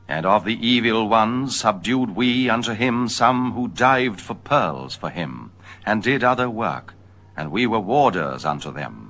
And of the evil ones subdued we unto him some who dived for pearls for him, and did other work, and we were warders unto them.